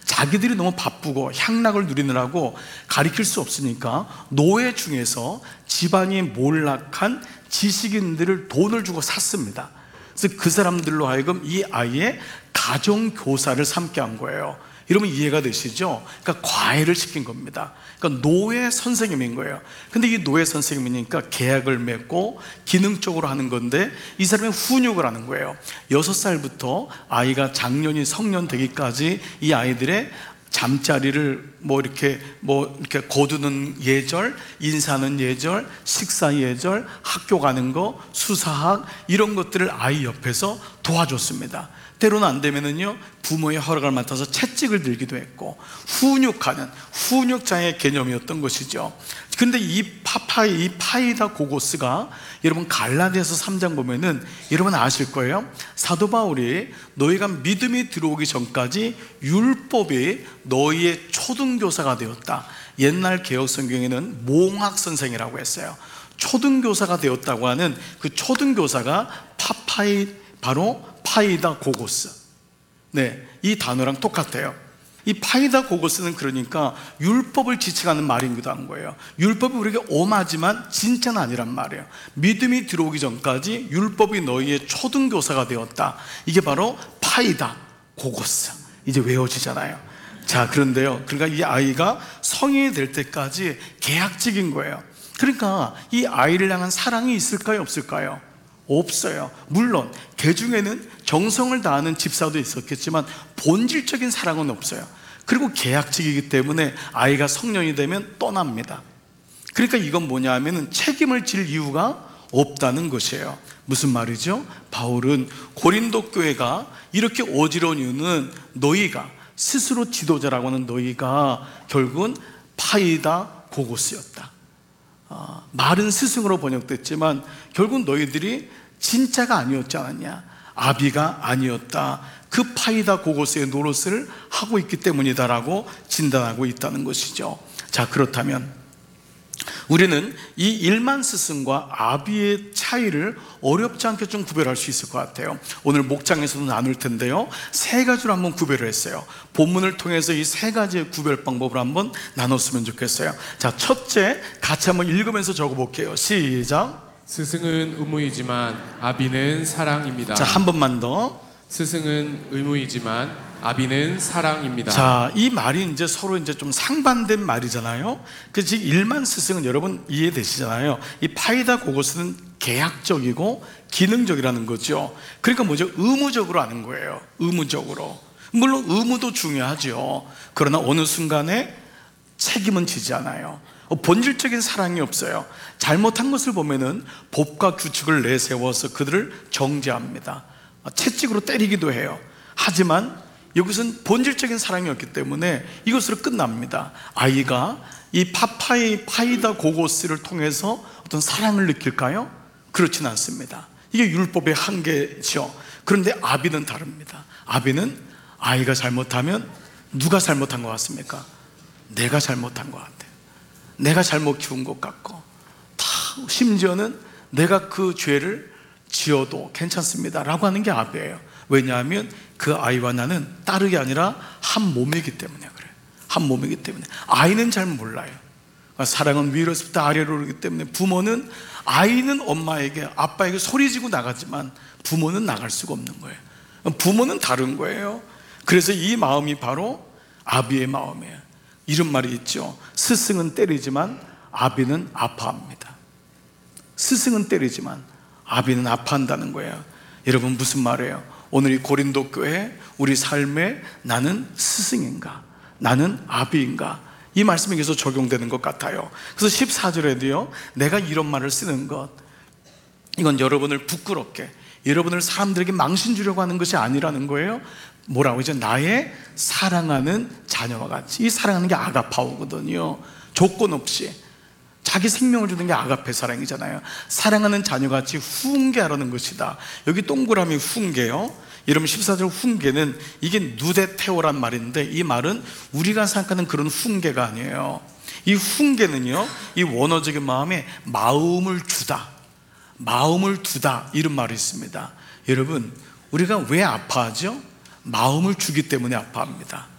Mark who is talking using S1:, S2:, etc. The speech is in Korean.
S1: 자기들이 너무 바쁘고 향락을 누리느라고 가리킬 수 없으니까 노예 중에서 집안이 몰락한 지식인들을 돈을 주고 샀습니다. 그래서 그 사람들로 하여금 이 아이의 가정교사를 삼게 한 거예요. 여러분 이해가 되시죠? 그러니까 과외를 시킨 겁니다. 그러니까 노예 선생님인 거예요. 근데 이 노예 선생님이니까 계약을 맺고 기능적으로 하는 건데 이 사람이 훈육을 하는 거예요. 6살부터 아이가 장년이 성년 되기까지 이 아이들의 잠자리를 이렇게 거두는 예절, 인사하는 예절, 식사 예절, 학교 가는 거, 수사학 이런 것들을 아이 옆에서 도와줬습니다. 때로는 안 되면은요, 부모의 허락을 맡아서 채찍을 들기도 했고, 훈육하는 훈육자의 개념이었던 것이죠. 근데 이 파이다 고고스가 여러분 갈라디아서 3장 보면은 여러분 아실 거예요. 사도 바울이 너희가 믿음이 들어오기 전까지 율법이 너희의 초등교사가 되었다. 옛날 개혁 성경에는 몽학 선생이라고 했어요. 초등교사가 되었다고 하는 그 초등교사가 바로 파이다 고고스. 네, 이 단어랑 똑같아요. 이 파이다 고고스는 그러니까 율법을 지칭하는 말이기도 한 거예요. 율법이 우리에게 엄하지만 진짜는 아니란 말이에요. 믿음이 들어오기 전까지 율법이 너희의 초등교사가 되었다. 이게 바로 파이다 고고스. 이제 외워지잖아요. 자, 그런데요, 그러니까 이 아이가 성인이 될 때까지 계약직인 거예요. 그러니까 이 아이를 향한 사랑이 있을까요, 없을까요? 없어요. 물론 그 중에는 정성을 다하는 집사도 있었겠지만 본질적인 사랑은 없어요. 그리고 계약직이기 때문에 아이가 성년이 되면 떠납니다. 그러니까 이건 뭐냐 하면은 책임을 질 이유가 없다는 것이에요. 무슨 말이죠? 바울은 고린도 교회가 이렇게 어지러운 이유는 너희가 스스로 지도자라고 하는 너희가 결국은 파이다 고고스였다. 말은 스승으로 번역됐지만 결국 너희들이 진짜가 아니었지 않았냐, 아비가 아니었다. 그 파이다 고고스의 노릇을 하고 있기 때문이다라고 진단하고 있다는 것이죠. 자, 그렇다면 우리는 이 일만 스승과 아비의 차이를 어렵지 않게 좀 구별할 수 있을 것 같아요. 오늘 목장에서도 나눌 텐데요, 3가지로 한번 구별을 했어요. 본문을 통해서 이 3가지의 구별 방법을 한번 나눴으면 좋겠어요. 자, 첫째, 같이 한번 읽으면서 적어볼게요. 시작.
S2: 스승은 의무이지만 아비는 사랑입니다.
S1: 자, 한 번만 더.
S2: 스승은 의무이지만 아비는 사랑입니다.
S1: 자, 이 말이 이제 서로 이제 좀 상반된 말이잖아요. 그래서 일만 스승은 여러분 이해되시잖아요. 이 파이다 고고스는 계약적이고 기능적이라는 거죠. 그러니까 뭐죠? 의무적으로 하는 거예요. 의무적으로. 물론 의무도 중요하죠. 그러나 어느 순간에 책임은 지지 않아요. 본질적인 사랑이 없어요. 잘못한 것을 보면은 법과 규칙을 내세워서 그들을 정죄합니다. 채찍으로 때리기도 해요. 하지만 이것은 본질적인 사랑이 없기 때문에 이것으로 끝납니다. 아이가 이 파이다 고고스를 통해서 어떤 사랑을 느낄까요? 그렇지는 않습니다. 이게 율법의 한계죠. 그런데 아비는 다릅니다. 아비는 아이가 잘못하면 누가 잘못한 것 같습니까? 내가 잘못한 것 같아요. 내가 잘못 키운 것 같고, 심지어는 내가 그 죄를 지어도 괜찮습니다 라고 하는 게 아비예요. 왜냐하면 그 아이와 나는 딸이 아니라 한 몸이기 때문에 그래요. 한 몸이기 때문에. 아이는 잘 몰라요. 사랑은 위로서부터 아래로 오르기 때문에 부모는, 아이는 엄마에게 아빠에게 소리지고 나가지만 부모는 나갈 수가 없는 거예요. 부모는 다른 거예요. 그래서 이 마음이 바로 아비의 마음이에요. 이런 말이 있죠. 스승은 때리지만 아비는 아파합니다. 스승은 때리지만 아비는 아파한다는 거예요. 여러분, 무슨 말이에요? 오늘 이 고린도 교회 우리 삶에 나는 스승인가, 나는 아비인가, 이 말씀이 계속 적용되는 것 같아요. 그래서 14절에도요, 내가 이런 말을 쓰는 것, 이건 여러분을 부끄럽게, 여러분을 사람들에게 망신 주려고 하는 것이 아니라는 거예요. 뭐라고 이제 나의 사랑하는 자녀와 같이. 이 사랑하는 게 아가파오거든요. 조건 없이 자기 생명을 주는 게 아가페 사랑이잖아요. 사랑하는 자녀같이 훈계하라는 것이다. 여기 동그라미 훈계요. 여러분 14절 훈계는 이게 누데테오란 말인데, 이 말은 우리가 생각하는 그런 훈계가 아니에요. 이 훈계는요, 이 원어적인 마음에 마음을 주다, 마음을 두다, 이런 말이 있습니다. 여러분, 우리가 왜 아파하죠? 마음을 주기 때문에 아파합니다.